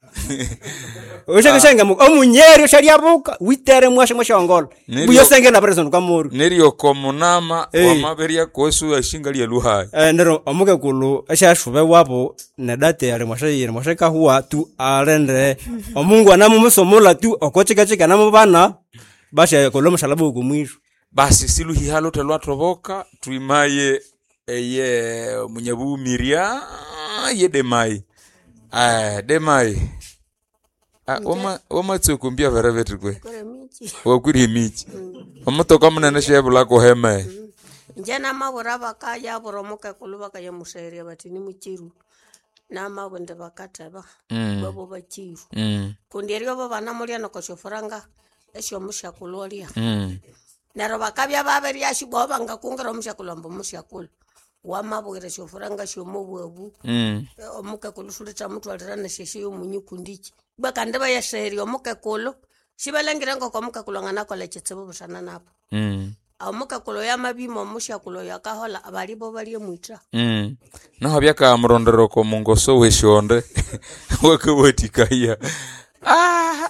Oshaka shanga mu omunyeri shari abuka witere mwashe mwashe ongola buyo senge na person kamuru nerio komunama wa maberia kosu ashingali ya luhai eh ndero omuke kulu asha shube wabo na date ari mwashe yeri mwashe ka huwa tu arende omungu anamu musomola tu okochika chika namu bana basha kolomo shalabu kumwisho basi siluhi halo telwa troboka tuimaye eye munyabu miria ye demai eh demai ah oma oma tsukumbia vera vetukwe wakuri michi omotoka munene shebula ko heme njena mabura bakaya boromoka kuluba kaya musere batini muchiru na mabonde bakataba babo bachiru kundirio baba na muri no koshofranga esho mushakuloria naro bakabya baberi ashibo banga kungera mushakulombo mushakulu wamabugire shofranga sho mubwebu omuke kulusulita mtu alirana sheshe yo munyukundichi bakande bayasheri omuke kulu shibalengire ngo komuke kulongana ko lechetsebo busana napo omuke kulo ya mabimo mushakulo yakahola abalibo bali mwitra mm naho byaka murondero ko mungoso weshonde wakabotikaya ah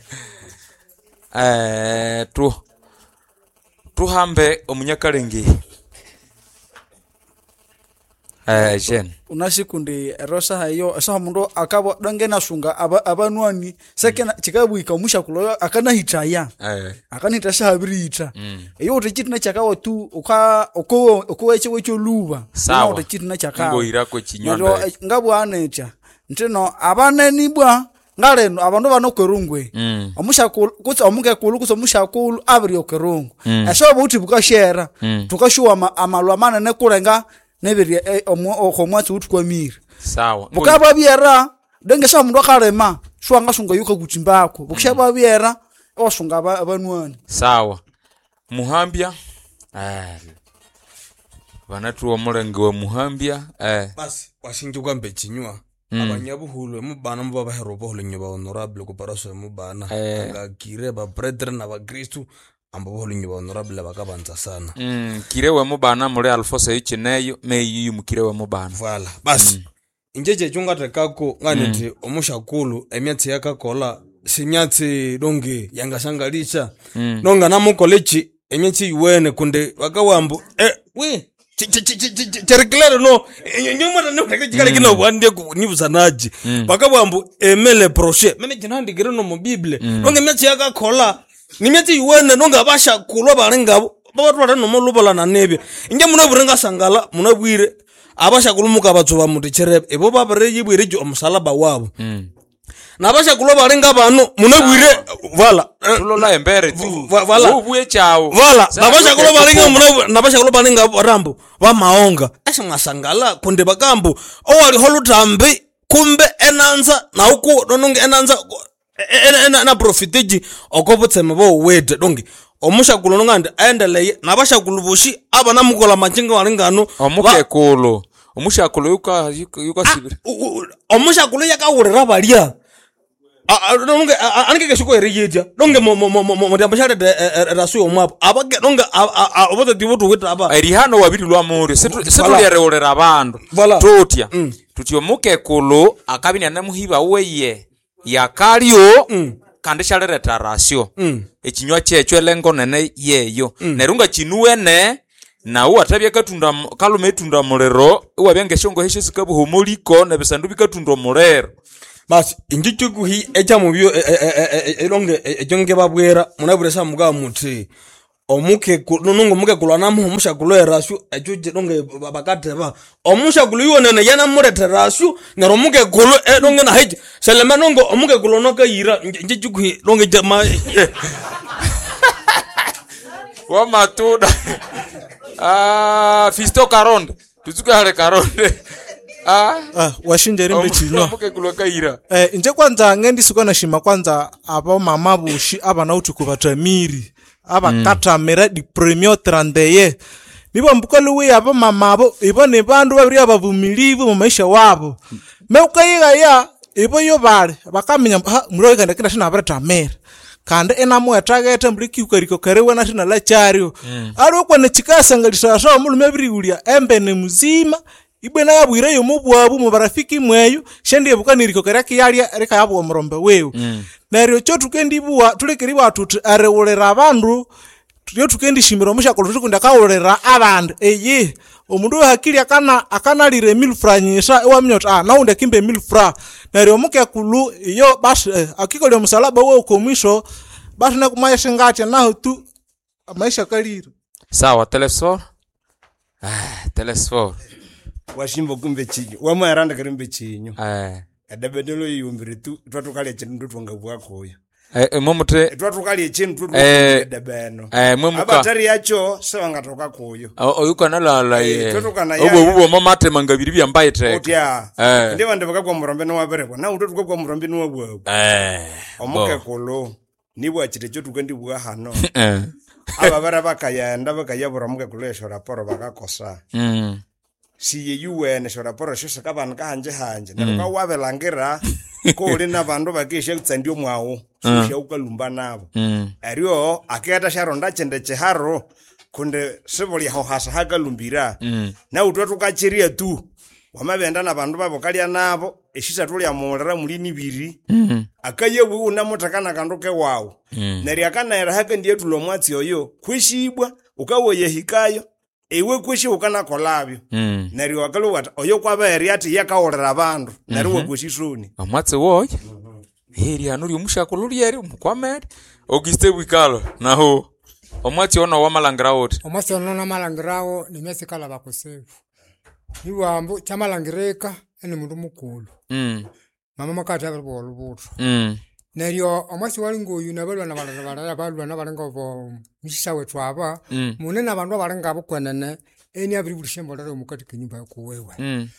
eh tu tuhambe omunyakalengi eh jen unashikundi rosa hayo asa mundu akabo dange nasunga aba abanwani sekena chikabuika umusha kulo akana hitaya eh akana hitasha habirita eyo utechitina chakawa tu uka uko uko eche wecho luba sawa utechitina chakawa ngo irako chinyonda ngabu anecha ntino abaneni bwa ngaleno abandu bano kwerungwe mm. omusha kutsa omuke kulu kutsa omusha kulu abri okerungu mm. esho buti bukashera mm. tukashuwa amalwa manene kulenga nebiri omo okhomwatsi utukwa miri sawa bukaba byera denge sha mundu akalema shwanga sunga yuka kuchimbako bukshaba byera osunga abanwani sawa muhambia eh banatu omulenge wa muhambia eh basi washingi kwambe chinywa mm. abanyabuhulwe mubana mubaba herobo holinyo ba honorable ko paraso mubana eh. ngakire ba brethren na ba Kristu ambo holinyo ba honorable bakabanza sana mm kirewe mubana muri alfosa yichineyo meyi mukirewe mubana vala basi mm. injeje chungate kako nganeti mm. omushakulu emyatsi yakakola simyatsi donge yangasangalisha mm. nonga namukolechi emyatsi yuwene kunde wakawambu eh we Chericlero no nyuma no kale kino wande ku nibusanaji bakabambu emele projet mene jinandi gere no mu bible nonge myatsi yakakola ni myatsi yuwene nonga basha kulwa balengabo babatwara no mulubola na nebe inge muno burenga sangala muno bwire abasha kulumuka batsoba muti cherebe ebo babere yibwire jo omusalaba wabo nabasha kulo barenga bano muno bwire vala tulola embere tu vala ubuye chao vala nabasha kulo barenga muno nabasha kulo barenga rambo ba maonga asha masangala kunde bagambo owali holutambe kumbe enanza na uku dononge enanza ena na profiteji okobutseme bo wede donge omusha kulo ngande aendeleye nabasha kulubushi abana mukola machinga walengano omuke kulo omusha kulo yuka yuka sibira omusha kulo yakawurira balia donge anike keshuko eriyetya donge mo mo mo mo ndambashale rasu omwapo abage donge abote dibutu wita aba erihano wabiri lwa muri setu setu lyerolera abantu totya tutyo mukekulu akabini anamuhiba weye yakalyo mm. kandi shalireta rasyo mm. ekinywa kyekyo lengo nene yeyo mm. nerunga kinuwene na uwa tabia katunda kalume tunda mulero uwa byangeshongo heshe sikabuhumuliko na bisandu bikatunda mulero basi ingicho guhi eja mubyo elonge ejonge babwera munabure sa muga muti omuke nungu muke kulana mu musha kulera shu ejo longe bakate ba omusha kuliyone ne yana murete rashu ngaro muke kulo elonge na heje selema nongo omuke kulono ka yira ingicho guhi longe jama wa matuda ah fisto karonde tuzuke hale karonde ah ah washinje rimbe chinywa muke kulo kaira eh nje kwanza ngendi sukona shima kwanza aba mama bushi aba na utuku batamiri aba mm. kata mera di premier trente nibo mbukoluwe aba mama abo ibone bandu babiri abavumilivu mu maisha wabo meukayiga ya ibo yo bale bakamenya muroga ndakina shina abarata mera kandi enamo atagete mbliki ukariko karewa na shina la chario mm. ari kwa ne chikasangalisa so mulume biri ulia embe ne muzima ibena yabwire yo mubwabu mu barafiki mweyo shende bukaniriko karaki yali reka yabo omrombe wewe mm. neryo cyo tukendi buwa tulekeri batuti arewolera abandu tuyo tukendi shimiro mushakolo tukunda kawolera abandu eye omundu hakili akana akanalire mille francs nyisha ewa myota ah naunde kimbe mille francs neryo muke kulu iyo bas eh, akiko lyo msalaba wewe ukomwisho basi na kumayesha ngati naho tu maisha kaliro sawa telesfor ah telesfor washimbo kumbe chinyo wamwe aranda karimbe chinyo eh adabedelo yumbire tu twatukale chindu twanga bwakoyo eh momute twatukale chindu twanga dabeno eh mwemuka abatari yacho sewanga toka koyo oyuka nalala ye obo bubo mamate mangabiri byambaye trek otya eh ndi bande bakagwa murombe no wabereko na utotuka kwa murombe no wabwo eh omuke kolo nibo achite cyo tukendi bwa hano eh aba bara bakayenda bakayabura muke kulesho raporo bakakosa mm si yuwene shora poro shose kabana kanje hanje naruka mm. wabelangira ko lina bandu bakishe kutsandio mwawo shushe mm. ukalumba nabo mm. ariyo aketa sharonda chende cheharo kunde siboli ho hasa hakalumbira mm. na utwatu kachiria tu wamabenda na bandu babo kalya nabo eshisa tuli amolera mulini biri mm. akayebu unamotakana kanduke wawo mm. nari akana era hake ndiye tulomwatsi yoyo kwishibwa ukawoye hikayo ewe kwishi ukana kolabyo mm. nari wakalo wata oyo kwaba eriati yakaolera abandu mm -hmm. nari wekwishishoni amwatse woye mm -hmm. eri anuri umushakulu yeri umukwamere Auguste Bwikalo naho omwatse ona wa malangrawo omwatse ona na malangrawo nimesikala bakosevu niwambo chamalangireka ene mundu mukulu mm. mama makata babo lubuto mm. neryo omwasi walingoyu nabalwa nabalala balala balwa nabalenga bo mishisa wetu aba mm. munene abantu abalenga bukwenene eni abiri bulishembo lero mukati kinyumba kuwewe mm.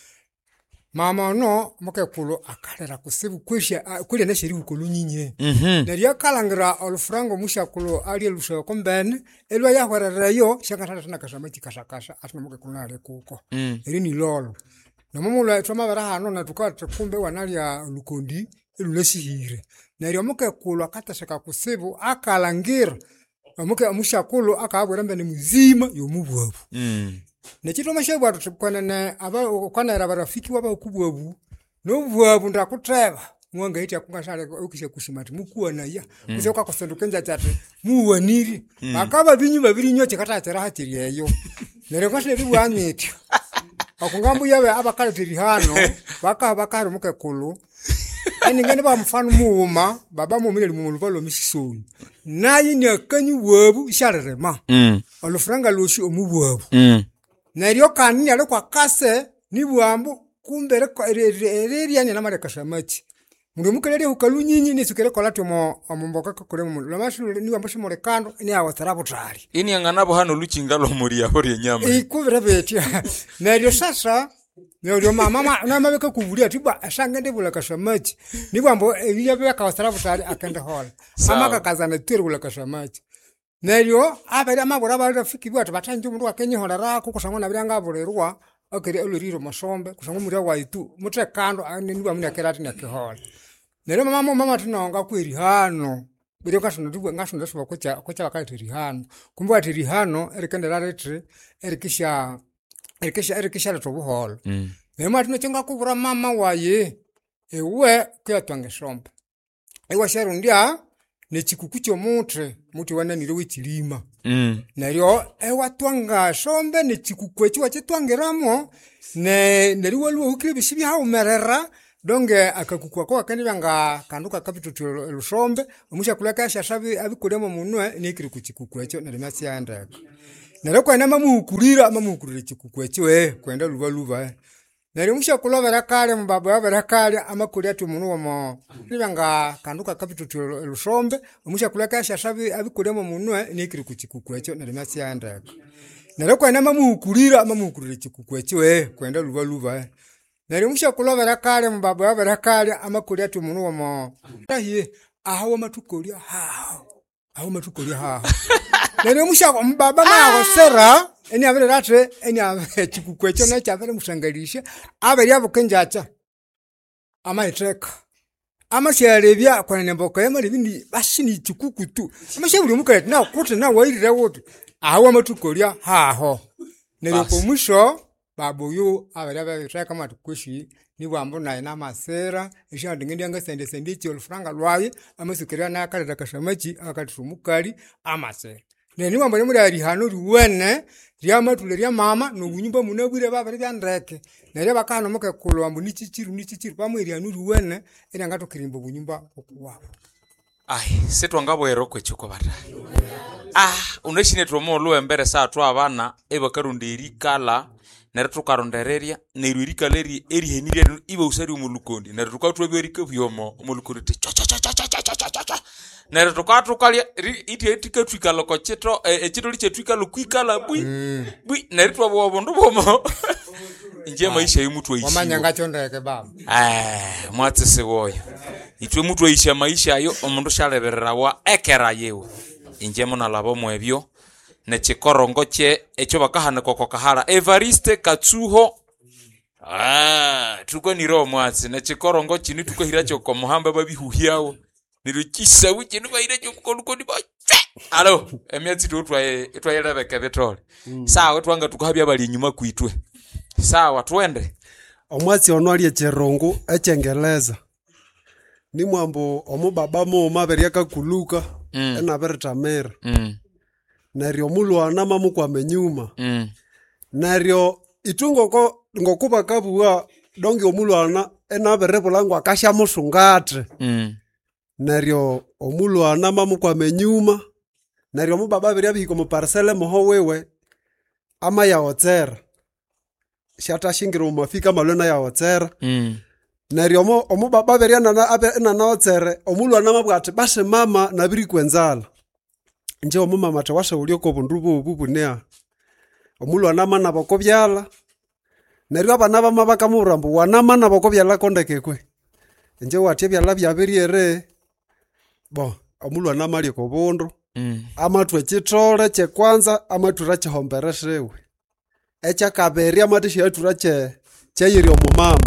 mama no mukekulu akalera kusibu kwesha kule na shiri ukulu nyinye mm -hmm. neryo kalangira olufrango mushakulu ali lusho kombene elwa yahwererayo shakatata na kasama kikashakasha atuma mukekulu ale kuko mm. eri ni lolo namumula twamabara hano na tukata kumbe wanalia lukondi elulesihire neryo mukekulu akatashaka kusibu akalangira muke amushakulu akabwera mbene muzima yomubwabu mm. nekito mashebwa tukwanene aba kwanera barafiki waba kubwabu nobwabu ndakuteba mwanga iti akungashale ukishe kushimati mukuwa na ya mm. kuze ukakosendukenja chate muwaniri mm. akaba binyu babiri nyoche katatera hatiriyeyo neryo kwashe bwanyeti akungambu yawe abakale tiri hano baka bakari mukekulu eni ngene ba mfano muuma baba mu milele mu lubalo misisoni nayi ne kanyu webu sharerema mm. olufranga loshi omubwabu mm. neryo kanini ale kwa kase ni bwambu kumbere ko ereri anya na mare kashamati mundu mukelele ukalunyinyi ni sukele kolati mo omumboka kule mu lamashu ni bambashi more kando ni awo tarabutari ini yanganabo hano lucingalo muri yahori nyama ikubere betia neryo sasa neryo mama na mabeka kuvulia tiba ashangende bula kashamati ni bwambo ebiya beka wasarabutari akende hola mama kakazana tiri bula kashamati neryo abere amabura bari rafiki bwatu batanje mundu akenye hola rako kusangona biranga burerwa akere oluriro masombe kusango muri waitu mutre kando ni bwa muna kerati na kehola neryo mama mama tunonga kwiri hano biro kashono tubwe ngashono ndasho kocha kocha bakati hano kumbe ati hano erikende laretri erikisha erikisha erikisha to buhol mm. Ema tunachenga kubura mama waye. Ewe kya twange shomba. Ewa sharundia ne chikuku kyo mutre muti wana nire wichilima. Mm. Neryo ewa twanga shombe ne chikuku ekyo wachitwangeramo ne neriwa luwa ukire bishibi hao merera donge akakukwa kwa kanibanga kanduka kapitutu lushombe umusha kulaka shashabi abikuremo munwe nikiri kuchikuku ekyo nerimasi yandeka. Neryo kwa nama mukurira mamukurira chikuku ekyo eh kwenda luba luba eh. Nari musha kulovera kale mbaba yavera kale amakuri ati munu wamo nibanga kanduka kapitutu lushombe musha kulaka shashabi abikuremo munwe nikiri kuchikuku ekyo nari masi yandeka. Nari kwa nama mukurira mamukurira chikuku ekyo eh kwenda luba luba eh. Nari musha kulovera kale mbaba yavera kale amakuri ati munu wamo tahiye aho matukuri ha aho matukuri ha. Nari musha mbaba ma sera eni avere ratre eni avere chikuku ekyo na chavere musangalisha avere yabo kenjacha ama itreka ama sharevya kwa nemboka yama libindi bashini chikuku tu ama shabuli mukati na kuti na wairira wote aho matukoria haho nero komusho babu yu avere avere treka matukweshi ni wambo na ina masera isha ndingindi anga sende sende chi franga lwaye ama sukiria na kale takashamachi akatumukali ama sera neni wambo muri ari hano ruwene ryama tuleria mama no bunyumba munabwire baba ryandreke nere bakano muke kulwambu ni chichiru ni chichiru pamwe anu ruwene era ngato kirimbo bunyumba okuwa ai setwa ngabo eroko chiko bata ah uneshine tromo lo embere sa twa abana ebakarundi rikala nere tukarondereria nerwirika leri eri henire ibe usari umulukondi nere tukatwa berika byomo umulukondi cha cha cha cha cha cha cha nere tukatukalia iti etika twikalo ko chito echito liche twikalo kwikala bui bui nere twa bobo ndubomo nje maisha y'umutwe ishi wamanyanga chondeke baba eh mwatse sewoyo itwe mutwe isha maisha yo omundu shaleberera wa ekera yewe nje mona labo mwebyo ne chikorongo che echo bakahane koko kahara Evariste Katsuho ah tuko ni ro mwatse ne chikorongo chini tuko hiracho ko muhamba babihuhiawo nirukisa wiki nuba irecho kuko ni ba alo emyatsi tutwa etwa yerebeke betole sawa twanga tukahabya bali inyuma kuitwe sawa twende omwatsi ono ali echerongo echengeleza ni mwambo omubaba mo maberia kakuluka mm. ena bertamera mm. Nario mulwana mamu kwa menyuma mm. Nario itungo ko ngokuba kabuwa dongi omulwana ena berebolango akasha musungate mm. Nario omulwana mamu kwa menyuma nario mubaba beria biko mu parcelle moho wewe ama ya otsera shata shingiro mafika malona ya otsera mm. Nario mo omubaba beria na abe na na otsere omulwana mabwate base mama na biri kwenzala nje omumama tawasha ulioko bundubu bubunea omulwana mana bakobyala nario abana bama bakamurambu wanama na bakobyala kondekekwe nje watie byala byabiriere bo omulwana mali ko bondo mm. Amatwe chitole che kwanza amatura chihombereshewe echa kaberi amatishe yatura che cheyiri omumama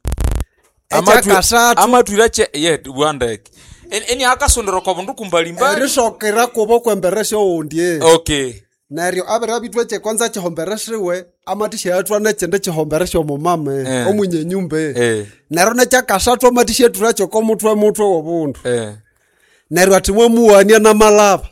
echa kasatu amatura che yet wandeke en eni akasondero ko bundu kumbali mbali rishokera kubo kwembereshe ondie okay nario abera bitwe che kwanza chihombereshewe amatishe yatura ne chende chihombereshe omumama eh. Omunye nyumbe eh. Naro ne cha kasatu amatishe yatura che ko mutwe mutwe obundu eh. Nario atimwe muwania na malaba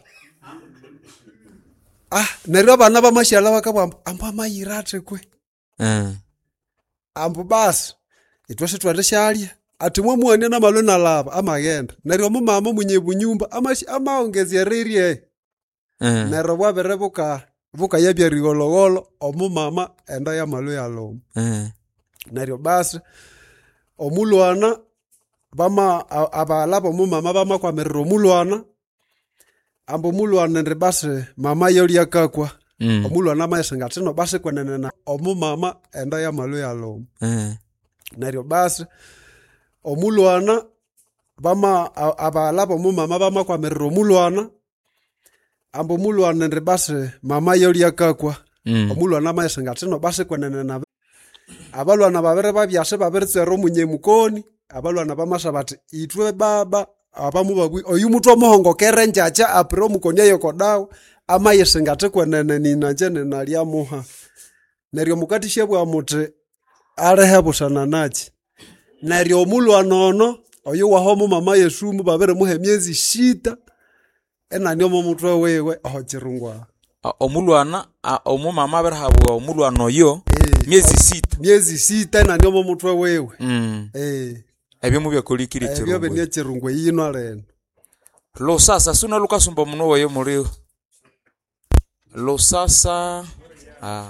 ah nario bana ba mashala bakabamba amba mayirate kwe eh ambu bas itwase twaleshalia atimwe muwania na malona laba amagenda nario mumama munye bunyumba amashi amaongezia ririe eh nario bwaberebuka buka yabya rigologolo omumama enda ya malo ya lomo eh nario bas omulwana bama abalabo mumama bama kwa merro mulwana ambo mulwana ndre base mama yoli akakwa mm. Omulwana mayesengatino base kwenenena omumama enda ya malo ya lomo mm. Nario base omulwana bama abalabo mumama bama kwa merro mulwana ambo mulwana ndre base mama yoli akakwa mm. Omulwana mayesengatino base kwenenena abalwana babere babyase babere tsero munye mukoni abalwana bamasha bati itwe baba abamubabwi oyu mutwa mohongo kerenjacha apro mukonia yoko dawo ama yesengate kwenene nina jene nalia muha nario mukati shebwa muti arehe busana nachi neryo omulwana ono oyo wahomo mama yesumu babere muhe myezi shita enani omo mutwe wewe aho chirungwa omulwana omumama berhabwa omulwana oyo myezi sita myezi sita enani omo mutwe wewe mm. eh ebyo mubya kolikire chirungwa ebyo bene chirungwa yino areno lo sasa suna lukasumba muno wayo muri lo sasa ah